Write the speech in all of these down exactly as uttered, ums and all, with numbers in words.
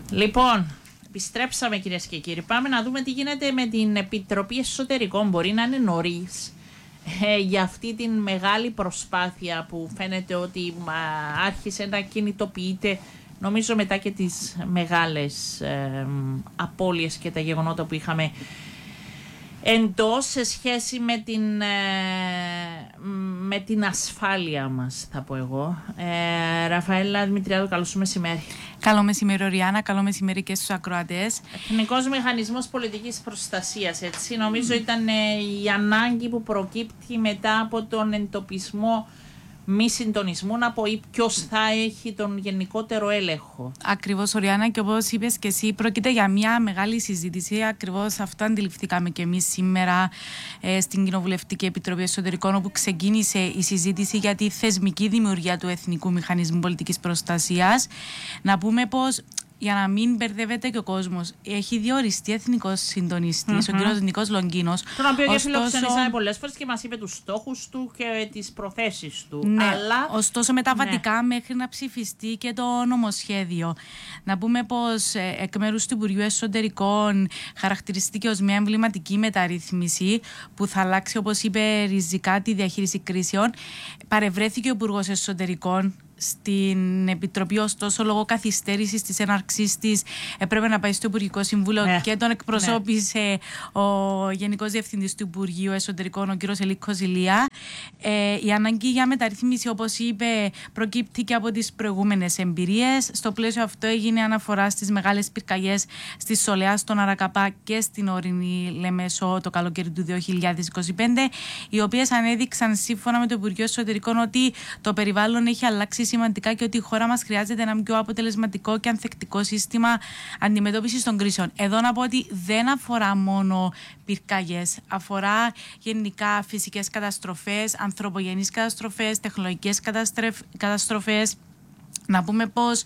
Λοιπόν, επιστρέψαμε κυρίες και κύριοι. Πάμε να δούμε τι γίνεται με την Επιτροπή Εσωτερικών. Μπορεί να είναι νωρίς ε, για αυτή την μεγάλη προσπάθεια που φαίνεται ότι μα, άρχισε να κινητοποιείται, νομίζω μετά και τις μεγάλες ε, απώλειες και τα γεγονότα που είχαμε εντός σε σχέση με την, ε, με την ασφάλεια μας, θα πω εγώ. Ε, Ραφαέλα Δημητριάδου, καλώς σου μεσημέρι. Καλό μεσημέρι, Ριάννα. Καλό μεσημέρι και στους ακροατές. Εθνικός Μηχανισμός Πολιτικής Προστασίας, έτσι. Νομίζω ήταν ε, η ανάγκη που προκύπτει μετά από τον εντοπισμό μη συντονισμού να πω ποιος θα έχει τον γενικότερο έλεγχο. Ακριβώς, Ριάννα, και όπως είπες και εσύ, πρόκειται για μια μεγάλη συζήτηση. Ακριβώς αυτό αντιληφθήκαμε και εμείς σήμερα ε, στην Κοινοβουλευτική Επιτροπή Εσωτερικών, όπου ξεκίνησε η συζήτηση για τη θεσμική δημιουργία του Εθνικού Μηχανισμού Πολιτικής Προστασίας. Να πούμε πως, για να μην μπερδεύεται και ο κόσμος, έχει διοριστεί εθνικός συντονιστής, mm-hmm. ο κ. Νικός Λογκίνος. Τον οποίο και φιλοξενήσαμε πολλές φορές και μας είπε τους στόχους του και τις προθέσεις του. Ναι, αλλά... ωστόσο μεταβατικά ναι. μέχρι να ψηφιστεί και το νομοσχέδιο. Να πούμε πως ε, εκ μέρους του Υπουργείου Εσωτερικών χαρακτηριστήκε ως μια εμβληματική μεταρρύθμιση που θα αλλάξει, όπως είπε, ριζικά τη διαχείριση κρίσεων. Παρευρέθηκε ο Υπουργός Εσωτερικών στην Επιτροπή, ωστόσο λόγω καθυστέρησης της έναρξής της έπρεπε να πάει στο Υπουργικό Συμβούλιο ναι. και τον εκπροσώπησε ναι. ο Γενικός Διευθυντής του Υπουργείου Εσωτερικών, ο κ. Ελίκος Ηλία. Ε, η ανάγκη για μεταρρύθμιση, όπως είπε, προκύπτει και από τις προηγούμενες εμπειρίες. Στο πλαίσιο αυτό έγινε αναφορά στις μεγάλες πυρκαγιές στη Σολεά, στον Αρακαπά και στην Ορεινή Λεμεσό το καλοκαίρι του δύο χιλιάδες είκοσι πέντε, οι οποίες ανέδειξαν σύμφωνα με το Υπουργείο Εσωτερικών ότι το περιβάλλον έχει αλλάξει σημαντικά και ότι η χώρα μας χρειάζεται ένα πιο αποτελεσματικό και ανθεκτικό σύστημα αντιμετώπισης των κρίσεων. Εδώ να πω ότι δεν αφορά μόνο πυρκαγιές, αφορά γενικά φυσικές καταστροφές, ανθρωπογενείς καταστροφές, τεχνολογικές καταστροφές. Να πούμε πως,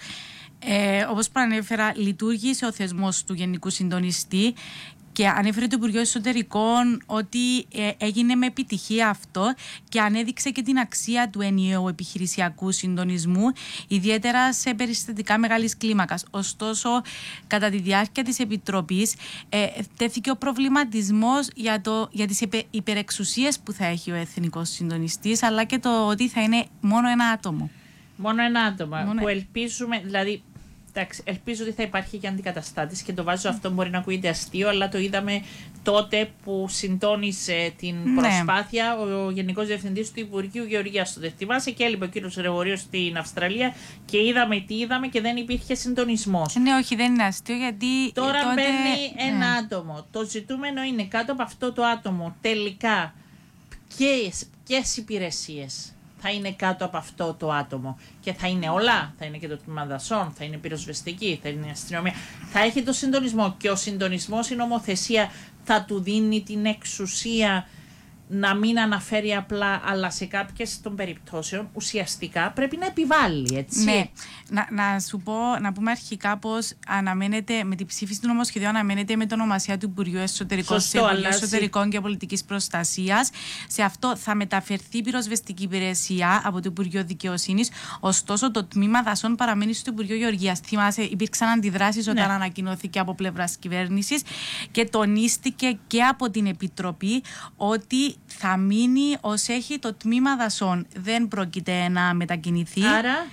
ε, όπως προανέφερα, λειτουργήσε ο θεσμός του Γενικού Συντονιστή. Και ανέφερε το Υπουργείο Εσωτερικών ότι ε, έγινε με επιτυχία αυτό και ανέδειξε και την αξία του ενιαίου επιχειρησιακού συντονισμού, ιδιαίτερα σε περιστατικά μεγάλης κλίμακας. Ωστόσο, κατά τη διάρκεια της Επιτροπής, ε, τέθηκε ο προβληματισμός για, το, για τις υπερεξουσίες που θα έχει ο Εθνικός Συντονιστής, αλλά και το ότι θα είναι μόνο ένα άτομο. Μόνο ένα άτομο, μόνο... που ελπίζουμε, δηλαδή... Εντάξει, ελπίζω ότι θα υπάρχει και αντικαταστάτης και το βάζω αυτό, μπορεί να ακούγεται αστείο, αλλά το είδαμε τότε που συντόνισε την ναι. προσπάθεια ο Γενικός Διευθυντής του Υπουργείου Γεωργίας. Το θυμάσαι, και έλειπε ο κύριος Γρηγορίου στην Αυστραλία και είδαμε τι είδαμε και δεν υπήρχε συντονισμός. Ναι, όχι, δεν είναι αστείο, γιατί τώρα τότε... μπαίνει ένα ναι. άτομο. Το ζητούμενο είναι κάτω από αυτό το άτομο τελικά ποιες, ποιες υπηρεσίες θα είναι κάτω από αυτό το άτομο. Και θα είναι όλα. Θα είναι και το τμήμα δασών, θα είναι πυροσβεστική, θα είναι αστυνομία. Θα έχει το συντονισμό. Και ο συντονισμός, η νομοθεσία θα του δίνει την εξουσία να μην αναφέρει απλά, αλλά σε κάποιες των περιπτώσεων ουσιαστικά πρέπει να επιβάλλει, έτσι. Ναι. Να, να σου πω, να πούμε αρχικά πως αναμένεται με την ψήφιση του νομοσχεδίου, αναμένεται με το ονομασία του Υπουργείου Εσωτερικών σε Υπουργείο Εσωτερικών και Πολιτικής Προστασίας. Σε αυτό θα μεταφερθεί η πυροσβεστική υπηρεσία από το Υπουργείο Δικαιοσύνης. Ωστόσο, το τμήμα δασών παραμένει στο Υπουργείο Γεωργίας. Θυμάσαι, υπήρξαν αντιδράσεις όταν ναι. ανακοινώθηκε από πλευράς κυβέρνησης και τονίστηκε και από την Επιτροπή ότι θα μείνει ως έχει το τμήμα δασών. Δεν πρόκειται να μετακινηθεί. Άρα.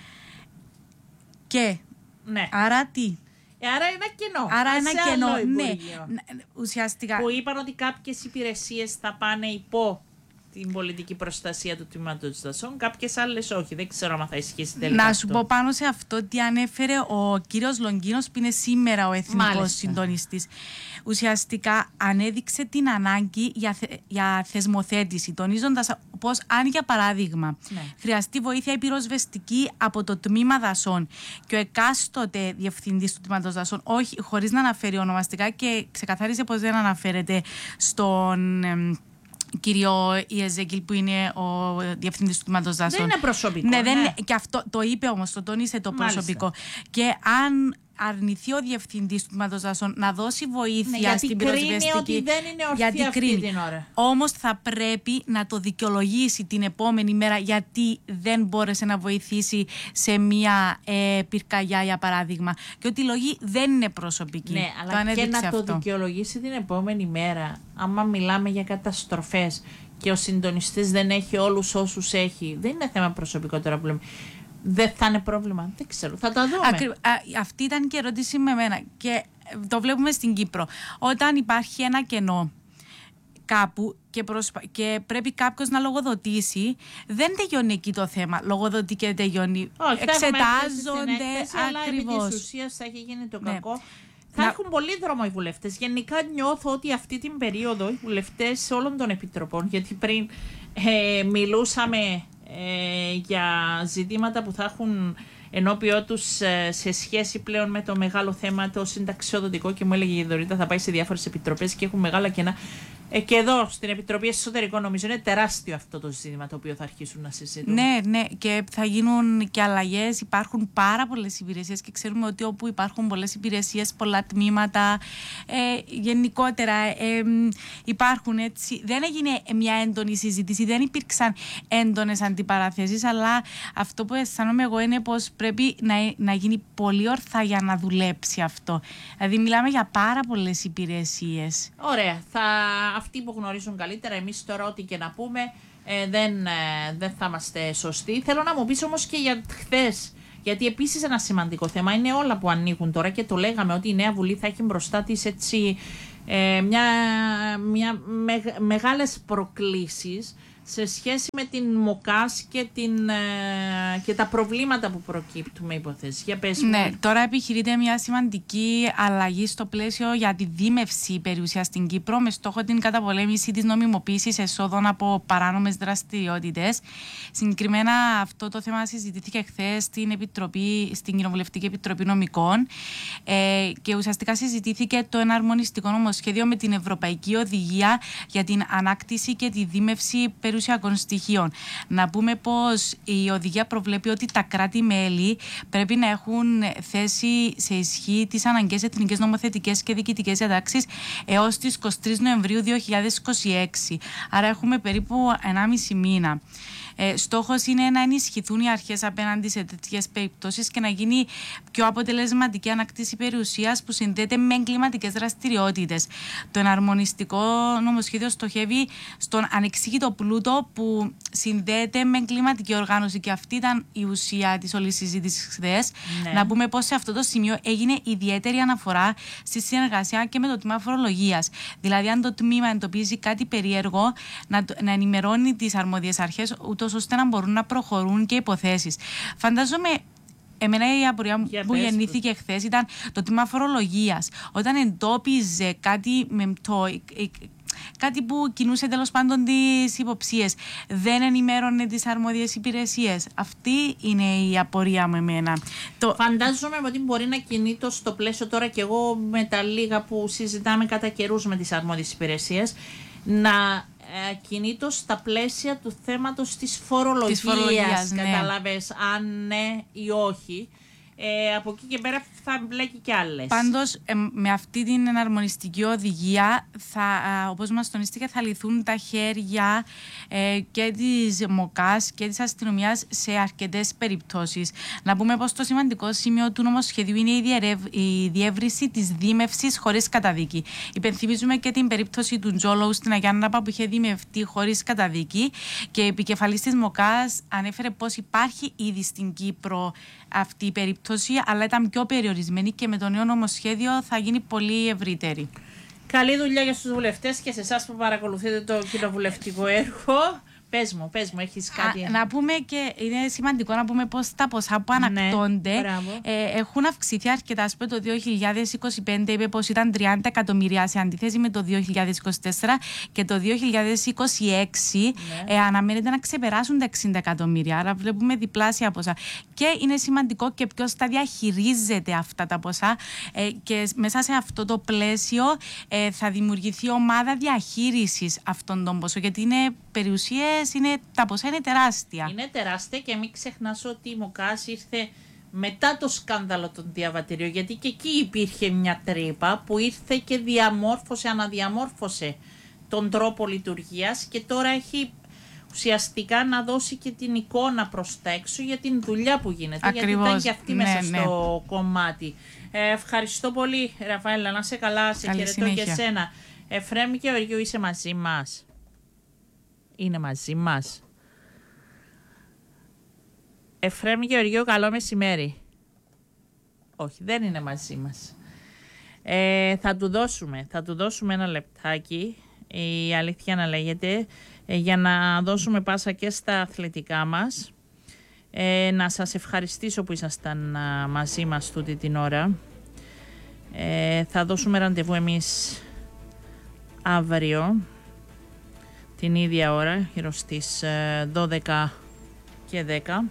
Και. Ναι. Άρα τι. Άρα ένα κενό. Άρα ένα κενό. Ναι. Ουσιαστικά. Που είπαν ότι κάποιες υπηρεσίες θα πάνε υπό την πολιτική προστασία του τμήματος δασών, κάποιες άλλες όχι. Δεν ξέρω αν θα ισχύσει τελικά. Να σου αυτό. πω πάνω σε αυτό ότι ανέφερε ο κύριος Λογκίνος, που είναι σήμερα ο Εθνικός Συντονιστής. Ουσιαστικά ανέδειξε την ανάγκη για, θε, για θεσμοθέτηση, τονίζοντας πως αν για παράδειγμα ναι. χρειαστεί βοήθεια πυροσβεστική από το τμήμα δασών και ο εκάστοτε διευθυντής του τμήματος δασών, όχι, χωρίς να αναφέρει ονομαστικά, και ξεκαθάρισε πως δεν αναφέρεται στον κύριο Ιεζέκιλ, που είναι ο διευθυντής του τμήματος δασών. Δεν είναι προσωπικό. Ναι, δεν ναι. είναι, και αυτό το είπε όμως, το τόνισε το Μάλιστα. προσωπικό. Και αν αρνηθεί ο διευθυντής του Τμήματος Δασών να δώσει βοήθεια ναι, στην πυροσβεστική. Γιατί κρίνει ότι δεν είναι ορθή γιατί αυτή κρίνει. την ώρα. Όμως θα πρέπει να το δικαιολογήσει την επόμενη μέρα γιατί δεν μπόρεσε να βοηθήσει σε μια ε, πυρκαγιά, για παράδειγμα. Και ότι οι λόγοι δεν είναι προσωπικοί. Ναι, αλλά και να αυτό. το δικαιολογήσει την επόμενη μέρα. Άμα μιλάμε για καταστροφές και ο συντονιστής δεν έχει όλους όσους έχει, δεν είναι θέμα προσωπικό τώρα που λέμε. Δεν θα είναι πρόβλημα. Δεν ξέρω. Θα τα δούμε. Ακρι... Α, αυτή ήταν και η ερώτηση με μένα. Και το βλέπουμε στην Κύπρο. Όταν υπάρχει ένα κενό κάπου και, προσπα... και πρέπει κάποιος να λογοδοτήσει, δεν τελειώνει εκεί το θέμα. Λογοδοτεί και τελειώνει. Όχι, εξετάζονται ακριβώς. Αλλά επί της ουσίας θα έχει γίνει το ναι. κακό. Θα να... έχουν πολύ δρόμο οι βουλευτές. Γενικά νιώθω ότι αυτή την περίοδο οι βουλευτές όλων των επιτροπών, γιατί πριν ε, μιλούσαμε ε, για ζητήματα που θα έχουν ενώπιό τους ε, σε σχέση πλέον με το μεγάλο θέμα το συνταξιοδοτικό, και μου έλεγε η Δωρήτα θα πάει σε διάφορες επιτροπές και έχουν μεγάλα κενά. Ε, και εδώ στην Επιτροπή Εσωτερικών νομίζω είναι τεράστιο αυτό το ζήτημα το οποίο θα αρχίσουν να συζητούν. Ναι, ναι, και θα γίνουν και αλλαγές. Υπάρχουν πάρα πολλές υπηρεσίες και ξέρουμε ότι όπου υπάρχουν πολλές υπηρεσίες, πολλά τμήματα, ε, γενικότερα ε, υπάρχουν έτσι. Δεν έγινε μια έντονη συζήτηση, δεν υπήρξαν έντονες αντιπαραθέσεις, αλλά αυτό που αισθάνομαι εγώ είναι πως πρέπει να, να γίνει πολύ ορθά για να δουλέψει αυτό. Δηλαδή μιλάμε για πάρα πολλές υπηρεσίες. Ωραία. Θα... Αυτοί που γνωρίζουν καλύτερα, εμείς τώρα ό,τι και να πούμε ε, δεν, ε, δεν θα είμαστε σωστοί. Θέλω να μου πεις όμως και για χθες, γιατί επίσης ένα σημαντικό θέμα είναι όλα που ανοίγουν τώρα και το λέγαμε ότι η νέα Βουλή θα έχει μπροστά της έτσι ε, μια, μια με, μεγάλες προκλήσεις σε σχέση με την ΜΟΚΑΣ και, την, ε, και τα προβλήματα που προκύπτουν με υποθέσεις. Για πες μου. Ναι, τώρα επιχειρείται μια σημαντική αλλαγή στο πλαίσιο για τη δίμευση περιουσίας στην Κύπρο με στόχο την καταπολέμηση της νομιμοποίησης εσόδων από παράνομες δραστηριότητες. Συγκεκριμένα αυτό το θέμα συζητήθηκε χθες στην, Επιτροπή, στην Κοινοβουλευτική Επιτροπή Νομικών ε, και ουσιαστικά συζητήθηκε το εναρμονιστικό νομοσχέδιο με την Ευρωπαϊκή Οδηγία για την ανάκτηση και τη δίμευση περιουσίας στοιχείων. Να πούμε πως η οδηγία προβλέπει ότι τα κράτη-μέλη πρέπει να έχουν θέσει σε ισχύ τις αναγκαίες εθνικές νομοθετικές και διοικητικές διατάξεις έως τις εικοστή τρίτη Νοεμβρίου δύο χιλιάδες είκοσι έξι. Άρα έχουμε περίπου ενάμιση μήνα. Ε, στόχος είναι να ενισχυθούν οι αρχές απέναντι σε τέτοιες περιπτώσεις και να γίνει πιο αποτελεσματική ανακτήση περιουσίας που συνδέεται με εγκληματικές δραστηριότητες. Το εναρμονιστικό νομοσχέδιο στοχεύει στον ανεξήγητο πλούτο που συνδέεται με εγκληματική οργάνωση και αυτή ήταν η ουσία της όλης συζήτησης χθες. Ναι. Να πούμε πως σε αυτό το σημείο έγινε ιδιαίτερη αναφορά στη συνεργασία και με το τμήμα φορολογίας. Δηλαδή, αν το τμήμα εντοπίζει κάτι περίεργο, να, να ενημερώνει τις αρμόδιες αρχές, ούτως ώστε να μπορούν να προχωρούν και υποθέσεις. Φαντάζομαι, εμένα η απορία yeah, που γεννήθηκε χθες ήταν το τμήμα φορολογίας. Όταν εντόπιζε κάτι με το, κάτι που κινούσε τέλος πάντων τις υποψίες, δεν ενημέρωνε τις αρμόδιες υπηρεσίες. Αυτή είναι η απορία μου εμένα. Το... Φαντάζομαι ότι μπορεί να κινείται στο πλαίσιο τώρα και εγώ με τα λίγα που συζητάμε κατά καιρούς με τις αρμόδιες υπηρεσίες, να κινήτως στα πλαίσια του θέματος της φορολογίας, της φορολογίας ναι. Καταλάβες αν ναι ή όχι. Ε, από εκεί και πέρα θα μπλέκει και άλλες. Πάντως ε, με αυτή την εναρμονιστική οδηγία θα, ε, όπως μας τονίστηκε, θα λυθούν τα χέρια ε, και της ΜΟΚΑΣ και της αστυνομίας σε αρκετές περιπτώσεις. Να πούμε πως το σημαντικό σημείο του νομοσχεδίου είναι η, διερεύ, η διεύρυνση της δίμευσης χωρίς καταδίκη. Υπενθυμίζουμε και την περίπτωση του Τζόλοου στην Αγιάνναπα που είχε δημευτεί χωρίς καταδίκη και η επικεφαλής της ΜΟΚΑΣ ανέφερε πως υπάρχει ήδη στην Κύπρο αυτή η περίπτωση, αλλά ήταν πιο περιορισμένη και με το νέο νομοσχέδιο θα γίνει πολύ ευρύτερη. Καλή δουλειά για στους βουλευτές και σε εσάς που παρακολουθείτε το κοινοβουλευτικό έργο. Πες μου, πες μου, έχεις κάτι. Α, να πούμε και είναι σημαντικό να πούμε πως τα ποσά που ανακτώνται ναι, ε, έχουν αυξηθεί αρκετά. Ας πούμε το δύο χιλιάδες είκοσι πέντε είπε πως ήταν τριάντα εκατομμύρια σε αντίθεση με το δύο χιλιάδες είκοσι τέσσερα και το δύο χιλιάδες είκοσι έξι ναι. ε, αναμένεται να ξεπεράσουν τα εξήντα εκατομμύρια. Άρα βλέπουμε διπλάσια ποσά. Και είναι σημαντικό και ποιος τα διαχειρίζεται αυτά τα ποσά ε, και μέσα σε αυτό το πλαίσιο ε, θα δημιουργηθεί ομάδα διαχείρισης αυτών των ποσών, γιατί είναι περιουσίες. Είναι, τα ποσά είναι τεράστια. Είναι τεράστια και μην ξεχνάς ότι η ΜΟΚΑΣ ήρθε μετά το σκάνδαλο των διαβατηρίων, γιατί και εκεί υπήρχε μια τρύπα που ήρθε και διαμόρφωσε, αναδιαμόρφωσε τον τρόπο λειτουργίας και τώρα έχει ουσιαστικά να δώσει και την εικόνα προς τα έξω για την δουλειά που γίνεται. Ακριβώς. Γιατί ήταν και αυτή ναι, μέσα ναι. στο κομμάτι. Ε, ευχαριστώ πολύ, Ραφαέλα, να είσαι καλά, σε χαιρετώ συνέχεια. και εσένα. Εφραίμ Γεωργίου, είσαι μαζί μας. Είναι μαζί μας. Εφραίμ Γεωργίου, καλό μεσημέρι. Όχι, δεν είναι μαζί μας. Ε, θα του δώσουμε, θα του δώσουμε ένα λεπτάκι, η αλήθεια να λέγεται, ε, για να δώσουμε πάσα και στα αθλητικά μας. Ε, να σας ευχαριστήσω που ήσασταν α, μαζί μας τούτη την ώρα. Ε, θα δώσουμε ραντεβού εμείς αύριο την ίδια ώρα, γύρω στις ε, δώδεκα και δέκα.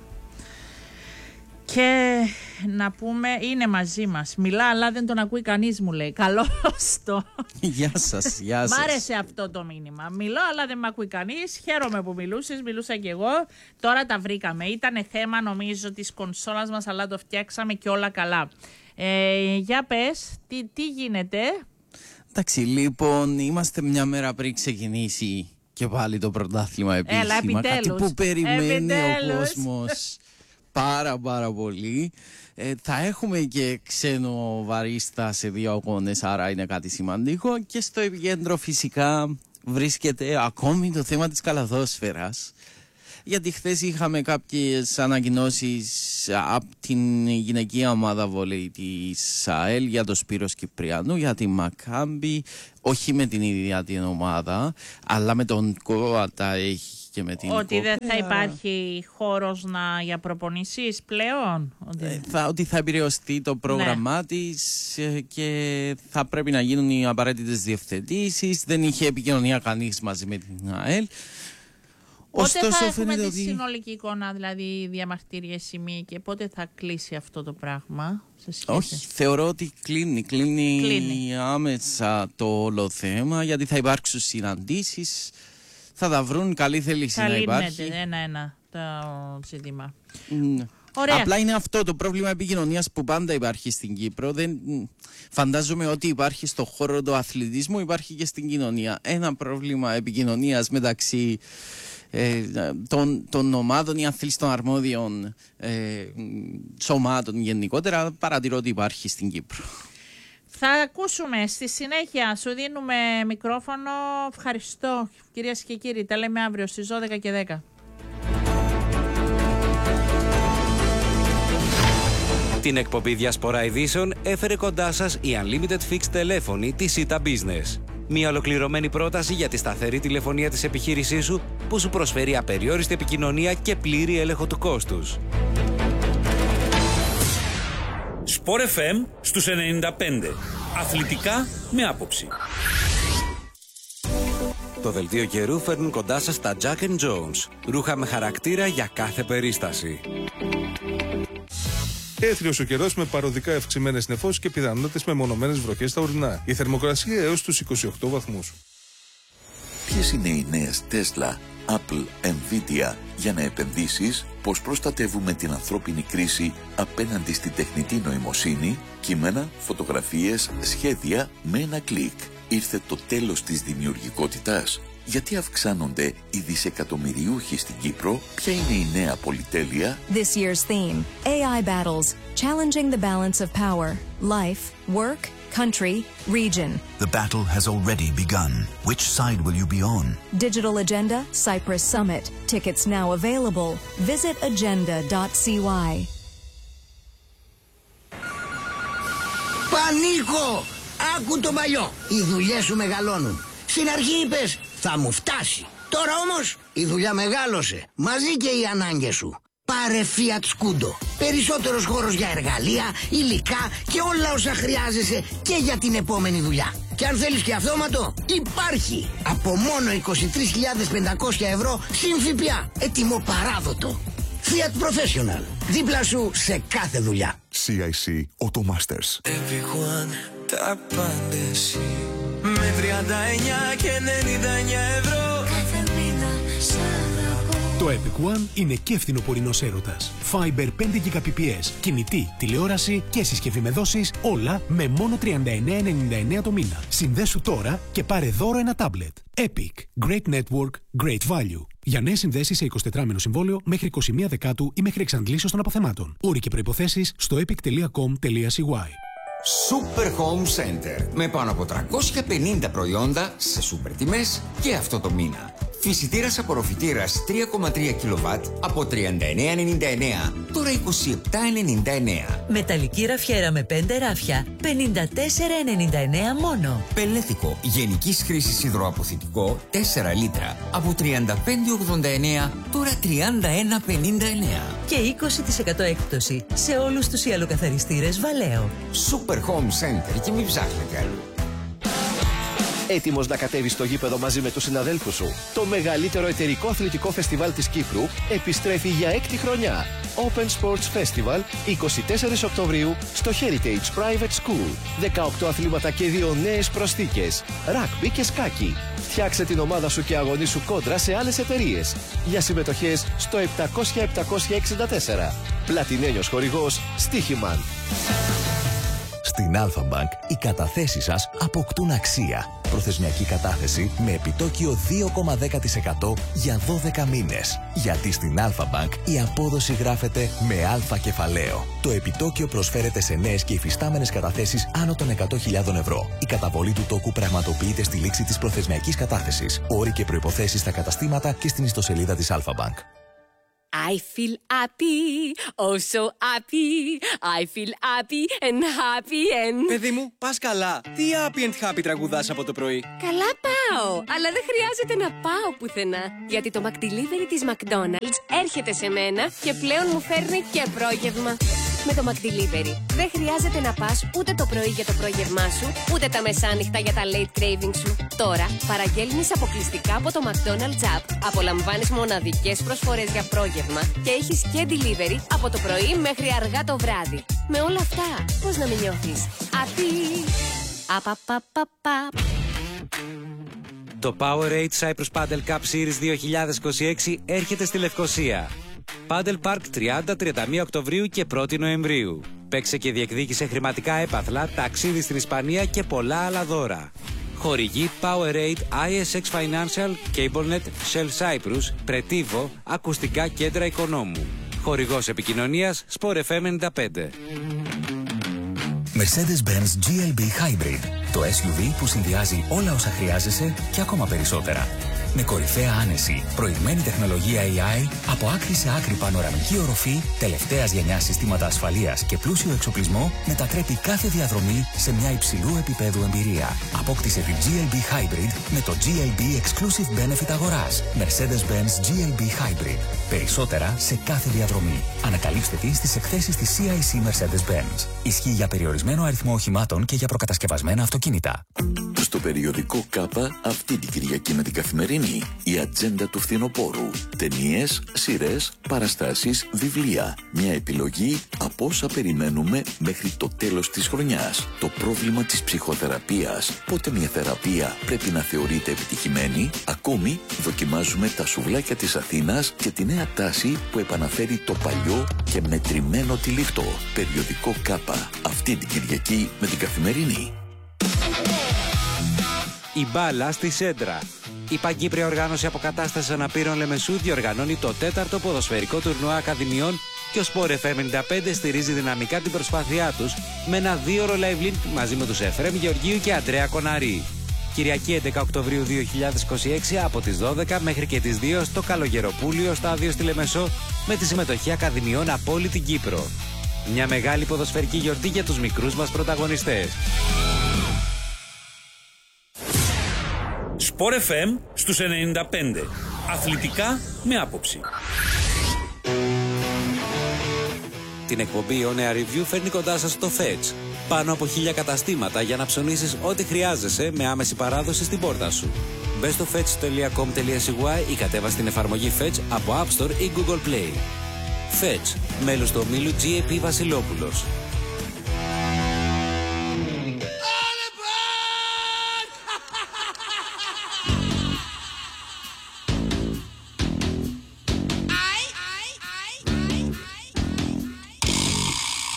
Και να πούμε, είναι μαζί μας. Μιλά, αλλά δεν τον ακούει κανείς, μου λέει. Καλώς το. Γεια σας, γεια σας. Μ' άρεσε αυτό το μήνυμα. Μιλώ, αλλά δεν με ακούει κανείς. Χαίρομαι που μιλούσες, μιλούσα και εγώ. Τώρα τα βρήκαμε. Ήταν θέμα, νομίζω, της κονσόλας μας, αλλά το φτιάξαμε και όλα καλά. Ε, για πες, τι, τι γίνεται. Εντάξει, λοιπόν, είμαστε μια μέρα πριν ξεκινήσει και πάλι το πρωτάθλημα επίσημα. Έλα, επιτέλους. Κάτι που περιμένει Επιτέλους. ο κόσμος πάρα πάρα πολύ. Ε, θα έχουμε και ξένο βαρίστα σε δύο αγώνες, άρα είναι κάτι σημαντικό. Και στο επικέντρο φυσικά βρίσκεται ακόμη το θέμα της καλαθόσφαιρας. Γιατί χθες είχαμε κάποιες ανακοινώσεις από την γυναικεία ομάδα βολέι της ΑΕΛ για το Σπύρος Κυπριανού, για τη Μακάμπη, όχι με την ίδια την ομάδα, αλλά με τον ΚΟΑΤΑ έχει και με την Ότι δεν θα Κόπια. υπάρχει χώρος να, για προπονήσεις πλέον. Ότι... Ε, θα, ότι θα επηρεωστεί το πρόγραμμά Ναι. της ε, και θα πρέπει να γίνουν οι απαραίτητες διευθετήσεις. Δεν είχε επικοινωνία κανείς μαζί με την ΑΕΛ. Πότε θα έχουμε φαίνεται τη ότι... συνολική εικόνα, δηλαδή διαμαρτυρίες σημεία, και πότε θα κλείσει αυτό το πράγμα σε σχέση? Όχι, θεωρώ ότι κλείνει, κλείνει, Κλείνει. άμεσα το όλο θέμα, γιατί θα υπάρξουν συναντήσεις, θα τα βρουν, καλή θέληση να υπάρχει. ένα-ένα το ζήτημα. Ναι. Ωραία. Απλά είναι αυτό το πρόβλημα επικοινωνίας που πάντα υπάρχει στην Κύπρο. Δεν... Φαντάζομαι ότι υπάρχει στον χώρο του αθλητισμού, υπάρχει και στην κοινωνία. Ένα πρόβλημα επικοινωνίας μεταξύ ε, των, των ομάδων ή αθλητών αρμόδιων ε, σωμάτων γενικότερα, παρατηρώ ότι υπάρχει στην Κύπρο. Θα ακούσουμε στη συνέχεια, σου δίνουμε μικρόφωνο. Ευχαριστώ κυρίες και κύριοι, τα λέμε αύριο στις δώδεκα και δέκα. Την εκπομπή Διασπορά Ειδήσεων έφερε κοντά σας η Unlimited Fixed τηλέφωνη της Sita Business. Μια ολοκληρωμένη πρόταση για τη σταθερή τηλεφωνία της επιχείρησής σου που σου προσφέρει απεριόριστη επικοινωνία και πλήρη έλεγχο του κόστους. Σπορ εφ εμ στους ενενήντα πέντε. Αθλητικά με άποψη. Το δελτίο καιρού φέρνουν κοντά σας τα Jack and Jones. Ρούχα με χαρακτήρα για κάθε περίσταση. Έθριος ο καιρός με παροδικά ευξημένες νεφώσεις και πιθανότητες με μονομένες βροχές στα ορεινά. Η θερμοκρασία έως τους είκοσι οκτώ βαθμούς. Ποιες είναι οι νέες Tesla, Apple, Nvidia για να επενδύσεις, πώς προστατεύουμε την ανθρώπινη κρίση απέναντι στην τεχνητή νοημοσύνη, κείμενα, φωτογραφίες, σχέδια με ένα κλικ. Ήρθε το τέλος της δημιουργικότητας. Γιατί αυξάνονται οι δισεκατομμυριούχοι στην Κύπρο? Ποια είναι η νέα πολυτέλεια? This year's theme, έι άι battles, challenging the balance of power, life, work, country, region. The battle has already begun. Which side will you be on? Digital Agenda, Cyprus Summit. Tickets now available. Visit agenda dot c y. Πανίκο! Άκου το παλιό. Οι δουλειές σου μεγαλώνουν. Στην αρχή είπες, θα μου φτάσει. Τώρα όμως η δουλειά μεγάλωσε. Μαζί και οι ανάγκες σου. Πάρε Fiat Scudo. Περισσότερος χώρος για εργαλεία, υλικά και όλα όσα χρειάζεσαι και για την επόμενη δουλειά. Και αν θέλεις και αυτόματο, υπάρχει. Από μόνο είκοσι τρεις χιλιάδες πεντακόσια ευρώ συν ΦΠΑ. Έτοιμο παράδοτο. Fiat Professional. Δίπλα σου σε κάθε δουλειά. σι άι σι Auto Masters. Everyone, τα πάντα εσύ. Με τριάντα εννιά και ενενήντα εννιά ευρώ. Κάθε μήνα σ' αγαπώ. Το Epic One είναι και φθινοπορεινός έρωτας. Fiber πέντε γιγαμπιτ, κινητή, τηλεόραση και συσκευή με δόσεις, όλα με μόνο τριάντα εννέα ενενήντα εννέα το μήνα. Συνδέσου τώρα και πάρε δώρο ένα τάμπλετ. Epic. Great network, great value. Για νέες συνδέσεις σε εικοσιτετράμηνο συμβόλαιο μέχρι είκοσι μία Δεκάτου ή μέχρι εξαντλήσεως των αποθεμάτων. Όροι και προϋποθέσεις στο epic τελεία com τελεία c y. Super Home Center. Με πάνω από τριακόσια πενήντα προϊόντα σε σούπερ τιμές και αυτό το μήνα. Φυσιτήρας απορροφητήρας τρία κόμμα τρία κιλοβάτ από τριάντα εννέα ενενήντα εννέα, τώρα είκοσι επτά ενενήντα εννέα. Μεταλλική ραφιέρα με πέντε ράφια, πενήντα τέσσερα ενενήντα εννέα μόνο. Πελέτικο γενικής χρήσης υδροαποθητικό τέσσερα λίτρα από τριάντα πέντε ογδόντα εννέα, τώρα τριάντα ένα πενήντα εννέα. Και είκοσι τοις εκατό έκπτωση σε όλους τους ιαλοκαθαριστήρες Βαλέο. Super Home Center και μην ψάχνετε αλλού. Έτοιμος να κατέβεις στο γήπεδο μαζί με τους συναδέλφους σου? Το μεγαλύτερο εταιρικό αθλητικό φεστιβάλ της Κύπρου επιστρέφει για έκτη χρονιά. Open Sports Festival, εικοστή τέταρτη Οκτωβρίου στο Heritage Private School. δεκαοκτώ αθλήματα και δύο νέες προσθήκες. Ράκμπι και σκάκι. Φτιάξε την ομάδα σου και αγωνίσου κόντρα σε άλλες εταιρείες. Για συμμετοχές στο επτακόσια επτακόσια εξήντα τέσσερα. Πλατινένιος χορηγός Στίχημαν. Στην Alpha Bank οι καταθέσεις σας αποκτούν αξία. Προθεσμιακή κατάθεση με επιτόκιο δύο κόμμα δέκα τοις εκατό για δώδεκα μήνες. Γιατί στην Alpha Bank η απόδοση γράφεται με αλφα κεφαλαίο. Το επιτόκιο προσφέρεται σε νέες και υφιστάμενες καταθέσεις άνω των εκατό χιλιάδων ευρώ. Η καταβολή του τόκου πραγματοποιείται στη λήξη της προθεσμιακής κατάθεσης. Όροι και προϋποθέσεις στα καταστήματα και στην ιστοσελίδα της Alpha Bank. I feel happy, oh so happy. I feel happy and happy and... Παιδί μου, πας καλά. Τι happy and happy τραγουδάς από το πρωί? Καλά πάω, αλλά δεν χρειάζεται να πάω πουθενά. Γιατί το McDelivery της McDonald's έρχεται σε μένα και πλέον μου φέρνει και πρόγευμα. Με το McDelivery δεν χρειάζεται να πας ούτε το πρωί για το πρόγευμά σου, ούτε τα μεσάνυχτα για τα late craving σου. Τώρα παραγγέλνεις αποκλειστικά από το McDonald's App. Απολαμβάνεις μοναδικές προσφορές για πρόγευμα και έχεις και delivery από το πρωί μέχρι αργά το βράδυ. Με όλα αυτά, πώς να μην νιώθεις? Απί! Απαπαπαπα. Το Powerade Cyprus Paddle Cup Series δύο χιλιάδες είκοσι έξι έρχεται στη Λευκοσία. Paddle Park τριάντα με τριάντα μία Οκτωβρίου και πρώτη Νοεμβρίου. Παίξε και διεκδίκησε χρηματικά έπαθλα, ταξίδι στην Ισπανία και πολλά άλλα δώρα. Χορηγή Powerade, άι ες εξ Financial, CableNet, Shell Cyprus, Pretivo, Ακουστικά Κέντρα Οικονόμου. Χορηγός επικοινωνίας Sport εφ εμ ενενήντα πέντε. Mercedes-Benz τζι ελ μπι Hybrid. Το ες γιου βι που συνδυάζει όλα όσα χρειάζεσαι και ακόμα περισσότερα. Με κορυφαία άνεση, προηγμένη τεχνολογία έι άι, από άκρη σε άκρη πανοραμική οροφή, τελευταίας γενιάς συστήματα ασφαλείας και πλούσιο εξοπλισμό, μετατρέπει κάθε διαδρομή σε μια υψηλού επίπεδου εμπειρία. Απόκτησε την τζι ελ μπι Hybrid με το τζι ελ μπι Exclusive Benefit αγοράς. Mercedes-Benz τζι ελ μπι Hybrid. Περισσότερα σε κάθε διαδρομή. Ανακαλύψτε τη στις εκθέσεις της σι άι σι Mercedes-Benz. Ισχύει για περιορισμένο αριθμό οχημάτων και για προκατασκευασμένα αυτοκίνητα. Στο περιοδικό ΚΑΠΑ αυτή την Κυριακή με την Καθημερινή, η ατζέντα του φθινοπόρου. Ταινίες, σειρές, παραστάσεις, βιβλία. Μια επιλογή από όσα περιμένουμε μέχρι το τέλος της χρονιάς. Το πρόβλημα της ψυχοθεραπείας. Πότε μια θεραπεία πρέπει να θεωρείται επιτυχημένη. Ακόμη δοκιμάζουμε τα σουβλάκια της Αθήνας και τη νέα τάση που επαναφέρει το παλιό και μετρημένο τυλιχτό. Περιοδικό ΚΑΠΑ αυτή την Κυριακή με την Καθημερινή. Η μπάλα στη Σέντρα. Η Παγκύπρια Οργάνωση Αποκατάστασης Αναπήρων Λεμεσού διοργανώνει το τέταρτο ποδοσφαιρικό τουρνουά Ακαδημιών και ο Sport εφ εμ ενενήντα πέντε στηρίζει δυναμικά την προσπάθειά τους με ένα δίωρο live link μαζί με τους Εφραίμ Γεωργίου και Αντρέα Κοναρή. Κυριακή έντεκα Οκτωβρίου δύο χιλιάδες είκοσι έξι από τις δώδεκα μέχρι και τις δύο στο Καλογεροπούλιο στάδιο στη Λεμεσό με τη συμμετοχή Ακαδημιών από όλη την Κύπρο. Μια μεγάλη ποδοσφαιρική γιορτή για τους μικρούς μας πρωταγωνιστές. Sport εφ εμ στους ενενήντα πέντε. Αθλητικά με άποψη. Την εκπομπή On Air Review φέρνει κοντά σας το Fetch. Πάνω από χίλια καταστήματα για να ψωνίσεις ό,τι χρειάζεσαι με άμεση παράδοση στην πόρτα σου. Μπες στο fetch τελεία com τελεία σι γουάι ή κατέβα την εφαρμογή Fetch από App Store ή Google Play. Fetch, μέλος του ομίλου τζι έι πι Βασιλόπουλος.